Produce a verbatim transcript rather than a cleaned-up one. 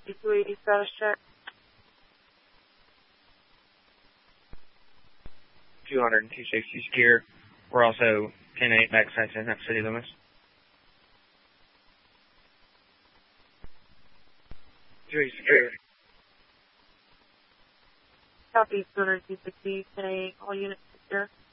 two eighty status check. two hundred and two sixty secure. We're also ten eight backside setting up city limits. two eighty secure. Southeast two hundred two sixty, ten eight, all units secure.